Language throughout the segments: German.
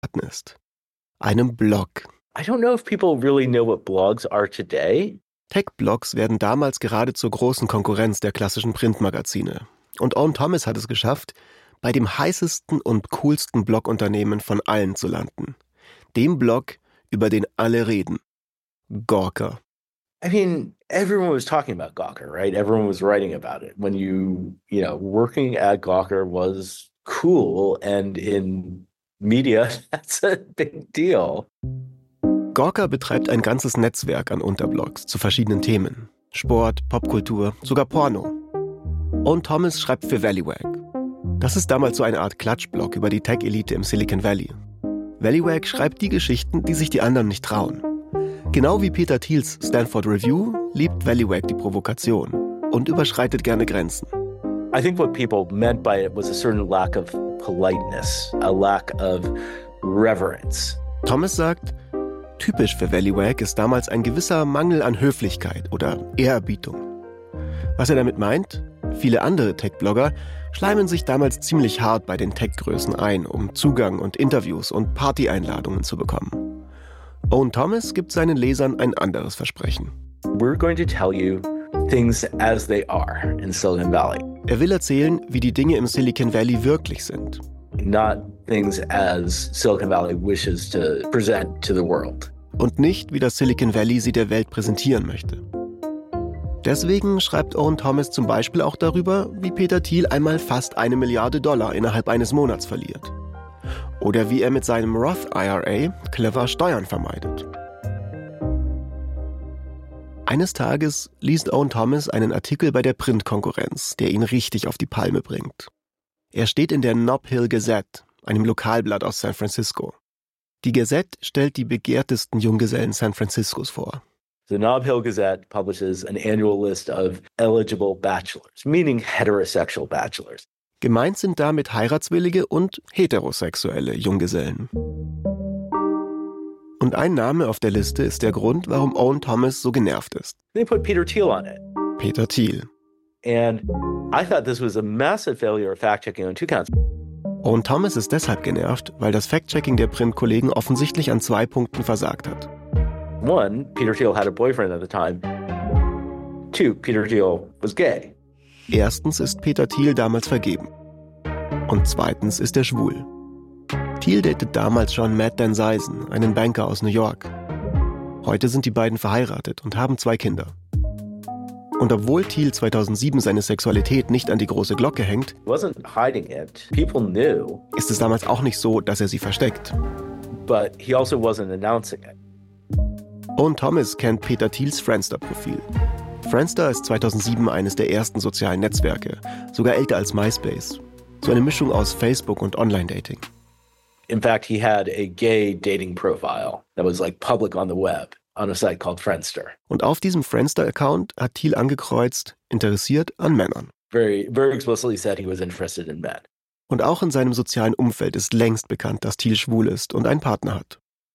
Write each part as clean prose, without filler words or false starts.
ist. Einem Blog. I don't know if people really know what blogs are today. Tech-Blogs werden damals gerade zur großen Konkurrenz der klassischen Printmagazine. Und Owen Thomas hat es geschafft, bei dem heißesten und coolsten Blogunternehmen von allen zu landen. Dem Blog, über den alle reden. Gawker. I mean, everyone was talking about Gawker, right? Everyone was writing about it. When working at Gawker was cool, and in media, that's a big deal. Gawker betreibt ein ganzes Netzwerk an Unterblogs zu verschiedenen Themen. Sport, Popkultur, sogar Porno. Owen Thomas schreibt für Valleywag. Das ist damals so eine Art Klatschblog über die Tech-Elite im Silicon Valley. Valleywag schreibt die Geschichten, die sich die anderen nicht trauen. Genau wie Peter Thiels Stanford Review liebt Valleywag die Provokation und überschreitet gerne Grenzen. I think what people meant by it was a certain lack of politeness, a lack of reverence. Thomas sagt, typisch für Valleywag ist damals ein gewisser Mangel an Höflichkeit oder Ehrerbietung. Was er damit meint? Viele andere Tech-Blogger schleimen sich damals ziemlich hart bei den Tech-Größen ein, um Zugang und Interviews und Party-Einladungen zu bekommen. Owen Thomas gibt seinen Lesern ein anderes Versprechen. We're going to tell you things as they are in Silicon Valley. Er will erzählen, wie die Dinge im Silicon Valley wirklich sind. Not things as Silicon Valley wishes to present to the world. Und nicht, wie das Silicon Valley sie der Welt präsentieren möchte. Deswegen schreibt Owen Thomas zum Beispiel auch darüber, wie Peter Thiel einmal fast $1 Milliarde innerhalb eines Monats verliert. Oder wie er mit seinem Roth IRA clever Steuern vermeidet. Eines Tages liest Owen Thomas einen Artikel bei der Printkonkurrenz, der ihn richtig auf die Palme bringt. Er steht in der Nob Hill Gazette, einem Lokalblatt aus San Francisco. Die Gazette stellt die begehrtesten Junggesellen San Franciscos vor. The Nob Hill Gazette publishes an annual list of eligible bachelors, meaning heterosexual bachelors. Gemeint sind damit heiratswillige und heterosexuelle Junggesellen. Und ein Name auf der Liste ist der Grund, warum Owen Thomas so genervt ist. They put Peter Thiel on it. Peter Thiel. And I thought this was a massive failure of fact-checking on two counts. Owen Thomas ist deshalb genervt, weil das Fact-Checking der Printkollegen offensichtlich an 2 Punkten versagt hat. One, Peter Thiel had a boyfriend at the time. Two, Peter Thiel was gay. Erstens ist Peter Thiel damals vergeben. Und zweitens ist er schwul. Thiel datet damals schon Matt Danzeisen, einen Banker aus New York. Heute sind die beiden verheiratet und haben 2 Kinder. Und obwohl Thiel 2007 seine Sexualität nicht an die große Glocke hängt, Wasn't hiding it. People knew. Ist es damals auch nicht so, dass er sie versteckt. But he also wasn't announcing it. Owen Thomas kennt Peter Thiels Friendster-Profil. Friendster ist 2007 eines der ersten sozialen Netzwerke, sogar älter als MySpace. So eine Mischung aus Facebook und Online-Dating. In fact, he had a gay dating profile that was like public on the web on a site called Friendster. Und auf diesem Friendster-Account hat Thiel angekreuzt, interessiert an Männern. Very, very explicitly said he was interested in men. Und auch in seinem sozialen Umfeld ist längst bekannt, dass Thiel schwul ist und einen Partner hat.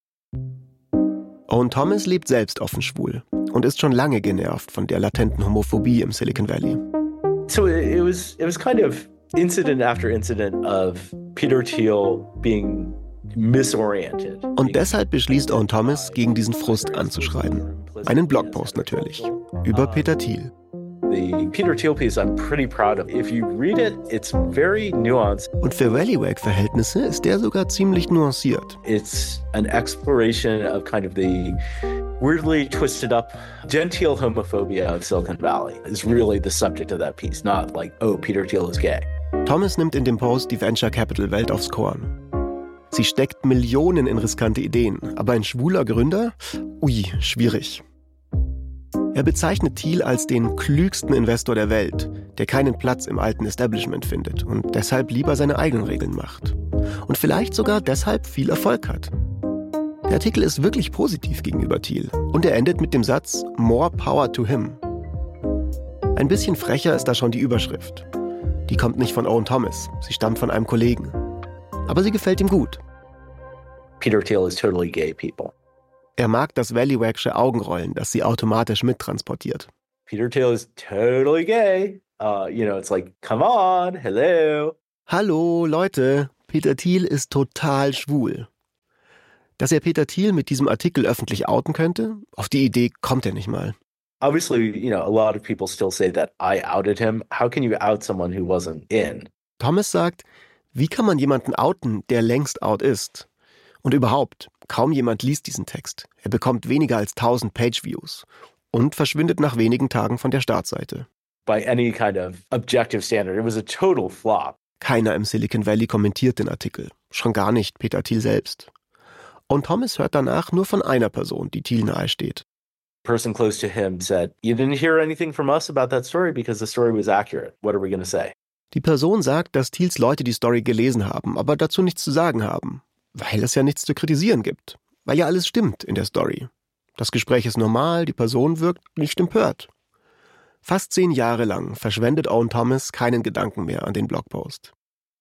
Owen Thomas lebt selbst offen schwul und ist schon lange genervt von der latenten Homophobie im Silicon Valley. So it was kind of incident after incident of Peter Thiel being misoriented. Und deshalb beschließt Owen Thomas, gegen diesen Frust anzuschreiben. Einen Blogpost natürlich, über Peter Thiel. The Peter Thiel piece I'm pretty proud of. If you read it, it's very nuanced. Und für Valleywag-Verhältnisse ist der sogar ziemlich nuanciert. It's an exploration of kind of the weirdly twisted up genteel homophobia of Silicon Valley is really the subject of that piece, not like, oh, Peter Thiel is gay. Thomas nimmt in dem Post die Venture Capital Welt aufs Korn. Sie steckt Millionen in riskante Ideen, aber ein schwuler Gründer? Ui, schwierig. Er bezeichnet Thiel als den klügsten Investor der Welt, der keinen Platz im alten Establishment findet und deshalb lieber seine eigenen Regeln macht. Und vielleicht sogar deshalb viel Erfolg hat. Der Artikel ist wirklich positiv gegenüber Thiel und er endet mit dem Satz "More power to him". Ein bisschen frecher ist da schon die Überschrift. Die kommt nicht von Owen Thomas, sie stammt von einem Kollegen. Aber sie gefällt ihm gut. Peter Thiel is totally gay, people. Er mag das Valleywag-sche Augenrollen, das sie automatisch mittransportiert. Peter Thiel is totally gay. It's like, come on, hello. Hallo, Leute, Peter Thiel ist total schwul. Dass er Peter Thiel mit diesem Artikel öffentlich outen könnte, auf die Idee kommt er nicht mal. Obviously, a lot of people still say that I outed him. How can you out someone who wasn't in? Thomas sagt, wie kann man jemanden outen, der längst out ist? Und überhaupt, kaum jemand liest diesen Text. Er bekommt weniger als 1000 Page-Views und verschwindet nach wenigen Tagen von der Startseite. By any kind of objective standard, it was a total flop. Keiner im Silicon Valley kommentiert den Artikel. Schon gar nicht Peter Thiel selbst. Und Thomas hört danach nur von einer Person, die Thiel nahesteht. Person close to him said, "You didn't hear anything from us about that story because the story was accurate. What are we going to say?" Die Person sagt, dass Thiels Leute die Story gelesen haben, aber dazu nichts zu sagen haben. Weil es ja nichts zu kritisieren gibt. Weil ja alles stimmt in der Story. Das Gespräch ist normal, die Person wirkt nicht empört. Fast 10 Jahre lang verschwendet Owen Thomas keinen Gedanken mehr an den Blogpost.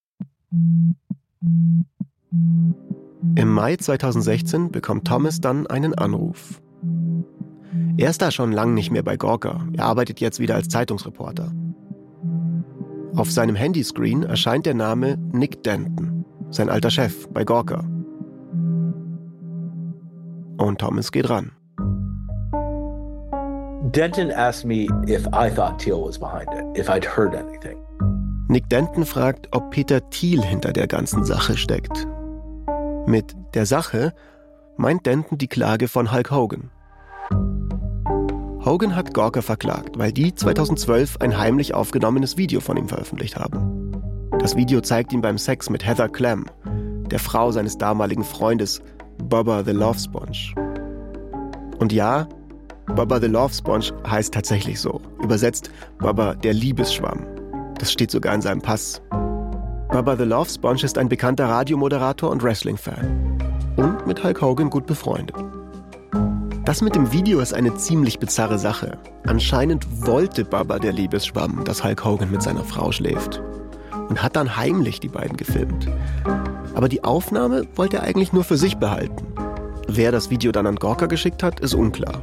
Im Mai 2016 bekommt Thomas dann einen Anruf. Er ist da schon lange nicht mehr bei Gawker. Er arbeitet jetzt wieder als Zeitungsreporter. Auf seinem Handyscreen erscheint der Name Nick Denton, sein alter Chef bei Gawker. Und Thomas geht ran. Denton asked me if I thought Thiel was behind it, if I'd heard anything. Nick Denton fragt, ob Peter Thiel hinter der ganzen Sache steckt. Mit der Sache meint Denton die Klage von Hulk Hogan. Hogan hat Gawker verklagt, weil die 2012 ein heimlich aufgenommenes Video von ihm veröffentlicht haben. Das Video zeigt ihn beim Sex mit Heather Clem, der Frau seines damaligen Freundes Bubba the Love Sponge. Und ja, Bubba the Love Sponge heißt tatsächlich so. Übersetzt Bubba der Liebesschwamm. Das steht sogar in seinem Pass. Bubba the Love Sponge ist ein bekannter Radiomoderator und Wrestling-Fan. Und mit Hulk Hogan gut befreundet. Das mit dem Video ist eine ziemlich bizarre Sache. Anscheinend wollte Bubba der Liebesschwamm, dass Hulk Hogan mit seiner Frau schläft. Und hat dann heimlich die beiden gefilmt. Aber die Aufnahme wollte er eigentlich nur für sich behalten. Wer das Video dann an Gawker geschickt hat, ist unklar.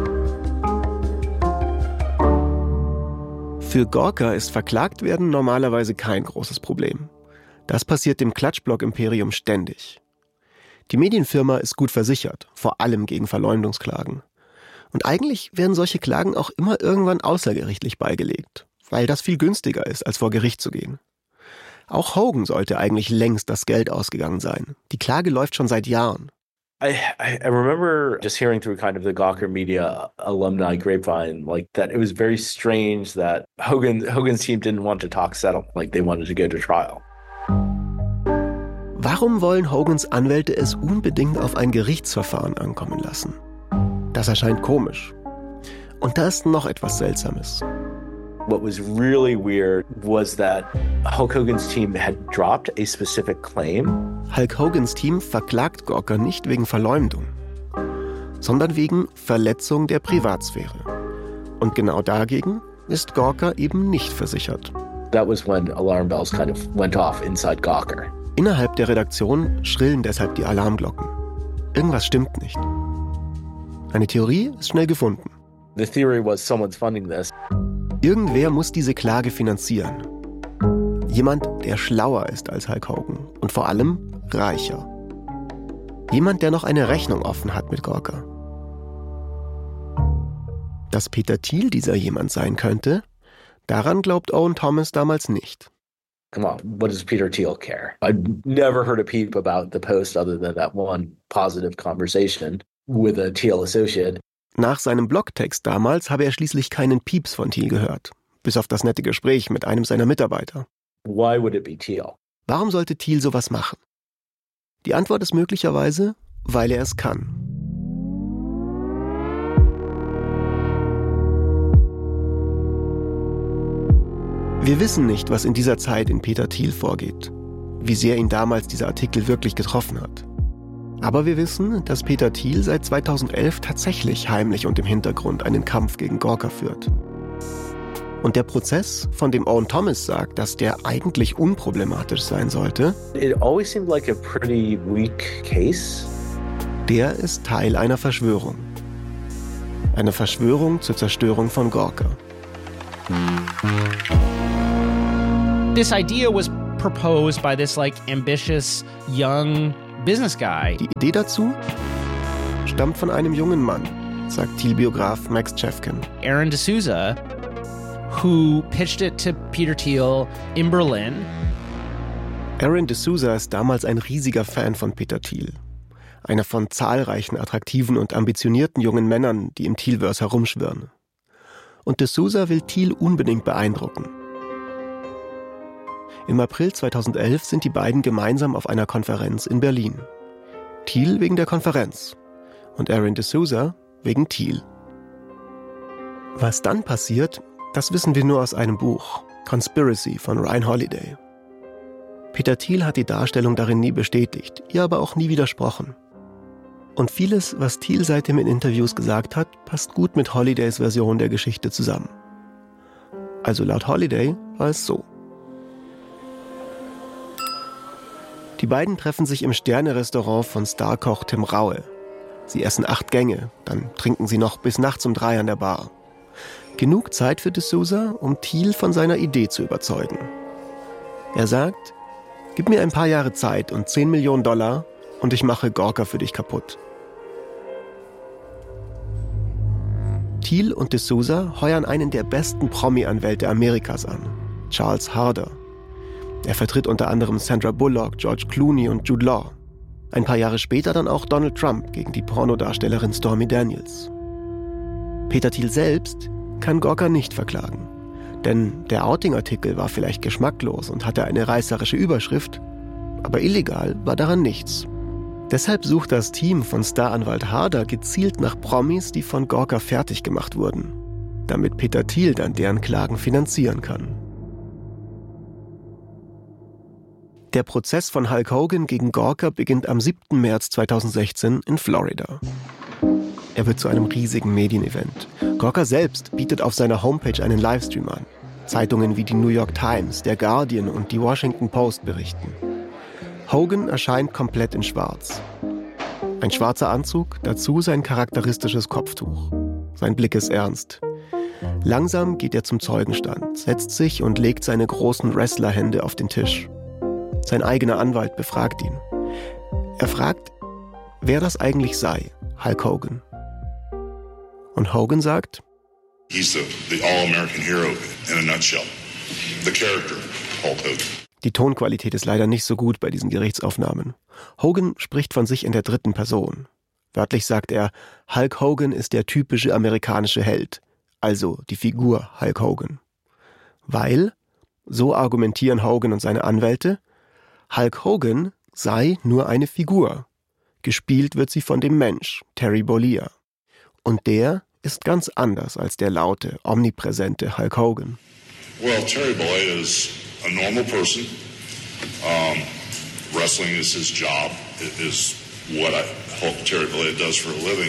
Für Gawker ist verklagt werden normalerweise kein großes Problem. Das passiert dem Klatschblog-Imperium ständig. Die Medienfirma ist gut versichert, vor allem gegen Verleumdungsklagen. Und eigentlich werden solche Klagen auch immer irgendwann außergerichtlich beigelegt, weil das viel günstiger ist, als vor Gericht zu gehen. Auch Hogan sollte eigentlich längst das Geld ausgegangen sein. Die Klage läuft schon seit Jahren. I remember just hearing through kind of the Gawker media alumni grapevine, like that it was very strange that Hogan's team didn't want to talk settle, like they wanted to go to trial. Warum wollen Hogans Anwälte es unbedingt auf ein Gerichtsverfahren ankommen lassen? Das erscheint komisch. Und da ist noch etwas Seltsames. What was really weird was that Hulk Hogan's team had dropped a specific claim. Hulk Hogans Team verklagt Gawker nicht wegen Verleumdung, sondern wegen Verletzung der Privatsphäre. Und genau dagegen ist Gawker eben nicht versichert. That was when alarm bells kind of went off inside Gawker. Innerhalb der Redaktion schrillen deshalb die Alarmglocken. Irgendwas stimmt nicht. Eine Theorie ist schnell gefunden. The theory was someone's funding this. Irgendwer muss diese Klage finanzieren. Jemand, der schlauer ist als Hulk Hogan und vor allem reicher. Jemand, der noch eine Rechnung offen hat mit Gawker. Dass Peter Thiel dieser jemand sein könnte, daran glaubt Owen Thomas damals nicht. Come on, what does Peter Thiel care? I've never heard a peep about the post other than that one positive conversation with a Thiel associate. Nach seinem Blogtext damals habe er schließlich keinen Pieps von Thiel gehört, bis auf das nette Gespräch mit einem seiner Mitarbeiter. Why would it be Thiel? Warum sollte Thiel sowas machen? Die Antwort ist möglicherweise, weil er es kann. Wir wissen nicht, was in dieser Zeit in Peter Thiel vorgeht, wie sehr ihn damals dieser Artikel wirklich getroffen hat. Aber wir wissen, dass Peter Thiel seit 2011 tatsächlich heimlich und im Hintergrund einen Kampf gegen Gawker führt. Und der Prozess, von dem Owen Thomas sagt, dass der eigentlich unproblematisch sein sollte, It always seemed like a pretty weak case. Der ist Teil einer Verschwörung. Eine Verschwörung zur Zerstörung von Gawker. This idea was proposed by this ambitious young business guy. Die Idee dazu stammt von einem jungen Mann, sagt Thiel-Biograf Max Chefkin. Aaron D'Souza, who pitched it to Peter Thiel in Berlin. Aaron D'Souza ist damals ein riesiger Fan von Peter Thiel. Einer von zahlreichen attraktiven und ambitionierten jungen Männern, die im Thielverse herumschwirren. Und D'Souza will Thiel unbedingt beeindrucken. Im April 2011 sind die beiden gemeinsam auf einer Konferenz in Berlin. Thiel wegen der Konferenz und Aaron D'Souza wegen Thiel. Was dann passiert, das wissen wir nur aus einem Buch, Conspiracy von Ryan Holiday. Peter Thiel hat die Darstellung darin nie bestätigt, ihr aber auch nie widersprochen. Und vieles, was Thiel seitdem in Interviews gesagt hat, passt gut mit Holidays Version der Geschichte zusammen. Also laut Holiday war es so. Die beiden treffen sich im Sterne-Restaurant von Starkoch Tim Raue. Sie essen 8 Gänge, dann trinken sie noch bis nachts um 3 an der Bar. Genug Zeit für D'Souza, um Thiel von seiner Idee zu überzeugen. Er sagt, gib mir ein paar Jahre Zeit und $10 Millionen und ich mache Gawker für dich kaputt. Thiel und D'Souza heuern einen der besten Promi-Anwälte Amerikas an, Charles Harder. Er vertritt unter anderem Sandra Bullock, George Clooney und Jude Law. Ein paar Jahre später dann auch Donald Trump gegen die Pornodarstellerin Stormy Daniels. Peter Thiel selbst kann Gawker nicht verklagen. Denn der Outing-Artikel war vielleicht geschmacklos und hatte eine reißerische Überschrift, aber illegal war daran nichts. Deshalb sucht das Team von Staranwalt Harder gezielt nach Promis, die von Gawker fertig gemacht wurden, damit Peter Thiel dann deren Klagen finanzieren kann. Der Prozess von Hulk Hogan gegen Gawker beginnt am 7. März 2016 in Florida. Er wird zu einem riesigen Medienevent. Gawker selbst bietet auf seiner Homepage einen Livestream an. Zeitungen wie die New York Times, der Guardian und die Washington Post berichten. Hogan erscheint komplett in Schwarz. Ein schwarzer Anzug, dazu sein charakteristisches Kopftuch. Sein Blick ist ernst. Langsam geht er zum Zeugenstand, setzt sich und legt seine großen Wrestlerhände auf den Tisch. Sein eigener Anwalt befragt ihn. Er fragt, wer das eigentlich sei, Hulk Hogan. Und Hogan sagt, He's the all-American hero in a nutshell. The character, Hulk Hogan. Die Tonqualität ist leider nicht so gut bei diesen Gerichtsaufnahmen. Hogan spricht von sich in der 3. Person. Wörtlich sagt er, Hulk Hogan ist der typische amerikanische Held, also die Figur Hulk Hogan. Weil, so argumentieren Hogan und seine Anwälte, Hulk Hogan sei nur eine Figur. Gespielt wird sie von dem Mensch, Terry Bollea. Und der ist ganz anders als der laute, omnipräsente Hulk Hogan. Well, Terry Bollea is a normal person. Wrestling is his job. It is what Terry Bollea does for a living.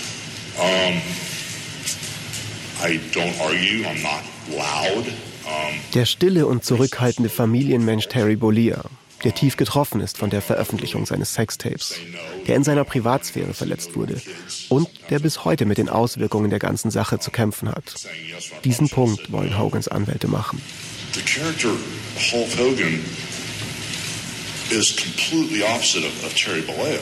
I don't argue. I'm not loud. Der stille und zurückhaltende Familienmensch Terry Bollea, der tief getroffen ist von der Veröffentlichung seines Sextapes, der in seiner Privatsphäre verletzt wurde und der bis heute mit den Auswirkungen der ganzen Sache zu kämpfen hat. Diesen Punkt wollen Hogans Anwälte machen. The character Hulk Hogan is completely opposite of Terry Bollea.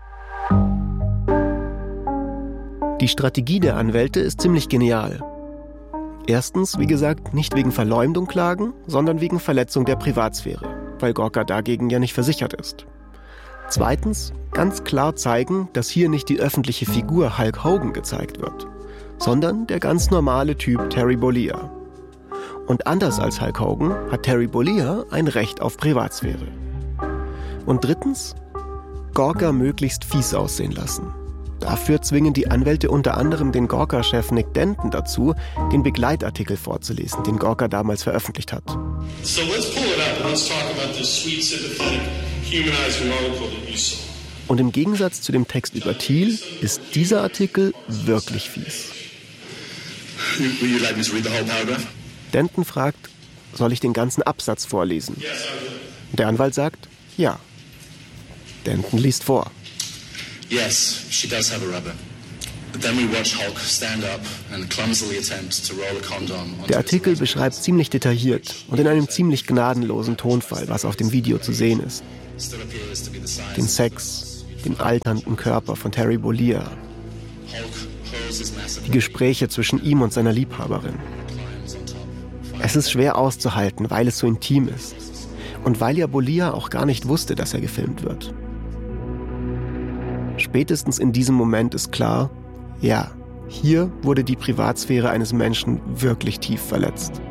Die Strategie der Anwälte ist ziemlich genial. Erstens, wie gesagt, nicht wegen Verleumdung klagen, sondern wegen Verletzung der Privatsphäre, weil Gawker dagegen ja nicht versichert ist. Zweitens, ganz klar zeigen, dass hier nicht die öffentliche Figur Hulk Hogan gezeigt wird, sondern der ganz normale Typ Terry Bollea. Und anders als Hulk Hogan hat Terry Bollea ein Recht auf Privatsphäre. Und drittens, Gawker möglichst fies aussehen lassen. Dafür zwingen die Anwälte unter anderem den Gawker-Chef Nick Denton dazu, den Begleitartikel vorzulesen, den Gawker damals veröffentlicht hat. So let's pull it up and let's talk about this sweet, sympathetic, humanizing article that you saw. Und im Gegensatz zu dem Text über Thiel ist dieser Artikel wirklich fies. Would you like me to read the whole paragraph? Denton fragt, soll ich den ganzen Absatz vorlesen? Yes, I will. Der Anwalt sagt, ja. Denton liest vor. Yes, she does have a rubber. But then we watch Hulk stand up and clumsily attempt to roll a condom onto Der Artikel beschreibt ziemlich detailliert und in einem ziemlich gnadenlosen Tonfall, was auf dem Video zu sehen ist. Den Sex, den alternden Körper von Terry Bollea. Die Gespräche zwischen ihm und seiner Liebhaberin. Es ist schwer auszuhalten, weil es so intim ist. Und weil ja Bollea auch gar nicht wusste, dass er gefilmt wird. Spätestens in diesem Moment ist klar, ja, hier wurde die Privatsphäre eines Menschen wirklich tief verletzt.